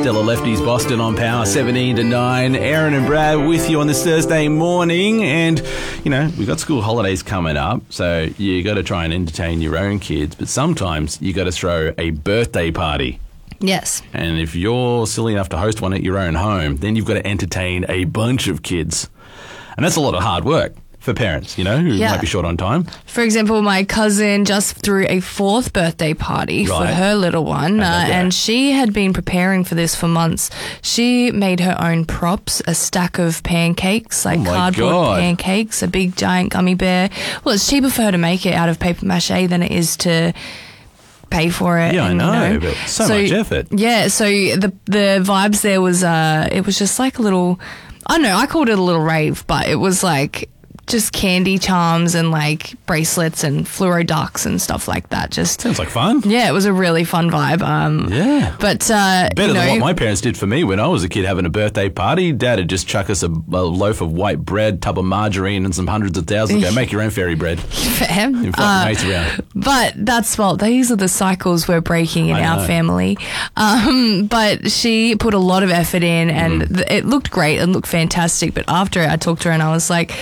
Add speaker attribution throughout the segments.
Speaker 1: Stellar Lefties Boston on Power, 17 to 9. Aaron and Brad with you on this Thursday morning. And, you know, we've got school holidays coming up, so you got to try and entertain your own kids. But sometimes you got to throw a birthday party.
Speaker 2: Yes.
Speaker 1: And if you're silly enough to host one at your own home, then you've got to entertain a bunch of kids. And that's a lot of hard work for parents, you know, who might be short on time.
Speaker 2: For example, my cousin just threw a 4th birthday party for her little one, and she had been preparing for this for months. She made her own props, a stack of pancakes, like cardboard pancakes, a big giant gummy bear. Well, it's cheaper for her to make it out of paper mache than it is to pay for it.
Speaker 1: Yeah, and, I know, but so much effort.
Speaker 2: Yeah, so the vibes there was, it was just like a little, I don't know, I called it a little rave, but it was like just candy charms and like bracelets and fluoro ducks and stuff like that. Just
Speaker 1: sounds like fun.
Speaker 2: Yeah, it was a really fun vibe. But
Speaker 1: better than what my parents did for me when I was a kid having a birthday party. Dad would just chuck us a loaf of white bread, tub of margarine, and some hundreds of thousands. Go make your own fairy bread.
Speaker 2: Fair.
Speaker 1: Mates around.
Speaker 2: But these are the cycles we're breaking in our family. But she put a lot of effort in, and it looked great and looked fantastic. But after I talked to her and I was like,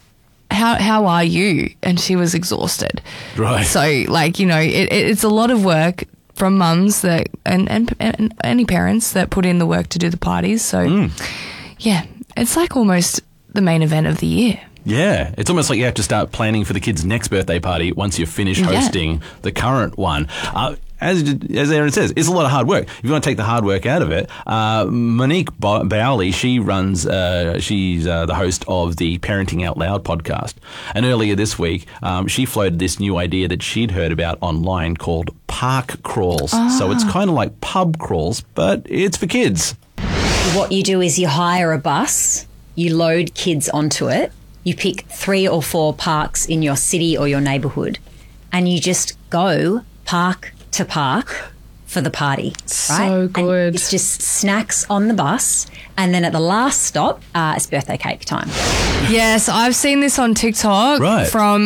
Speaker 2: How are you? And she was exhausted.
Speaker 1: Right.
Speaker 2: So, like, you know, it's a lot of work from mums that and any parents that put in the work to do the parties. So, yeah, it's like almost the main event of the year. Yeah.
Speaker 1: It's almost like you have to start planning for the kid's next birthday party once you've finished hosting the current one. As Aaron says, it's a lot of hard work. If you want to take the hard work out of it, Monique Bowley, she runs, she's the host of the Parenting Out Loud podcast. And earlier this week, she floated this new idea that she'd heard about online called park crawls. So it's kind of like pub crawls, but it's for kids.
Speaker 3: What you do is you hire a bus, you load kids onto it, you pick 3 or 4 parks in your city or your neighbourhood, and you just go park to park for the party, right?
Speaker 2: So good.
Speaker 3: And it's just snacks on the bus, and then at the last stop, it's birthday cake time.
Speaker 2: Yes, I've seen this on TikTok from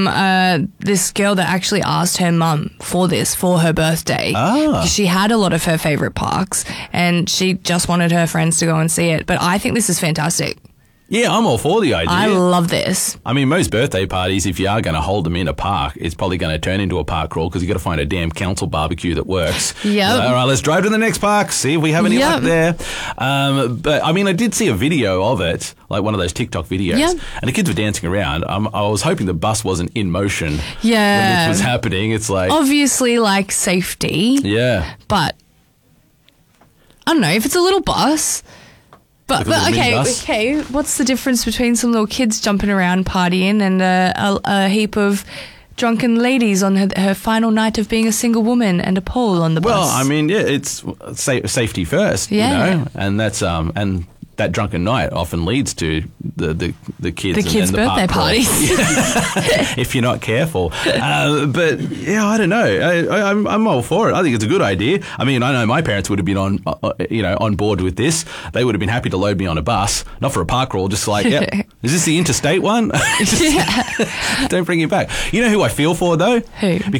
Speaker 2: this girl that actually asked her mum for this for her birthday. Because she had a lot of her favourite parks and she just wanted her friends to go and see it. But I think this is fantastic.
Speaker 1: Yeah, I'm all for the idea.
Speaker 2: I love this.
Speaker 1: I mean, most birthday parties, if you are going to hold them in a park, it's probably going to turn into a park crawl because you've got to find a damn council barbecue that works.
Speaker 2: Yeah.
Speaker 1: All right, let's drive to the next park, see if we have any luck there. But, I mean, I did see a video of it, like one of those TikTok videos, and the kids were dancing around. I was hoping the bus wasn't in motion when this was happening. It's like...
Speaker 2: Obviously, like, safety.
Speaker 1: Yeah.
Speaker 2: But, I don't know, if it's a little bus... But okay, what's the difference between some little kids jumping around partying and a heap of drunken ladies on her final night of being a single woman and a pole on the bus?
Speaker 1: Well, I mean, yeah, it's safety first, you know, and that's and that drunken night often leads to the kids' and the
Speaker 2: birthday parties.
Speaker 1: If you're not careful. But yeah, I don't know. I'm all for it. I think it's a good idea. I mean, I know my parents would have been on board with this. They would have been happy to load me on a bus, not for a park crawl, just like, is this the interstate one? Don't bring it back. You know who I feel for though?
Speaker 2: Who?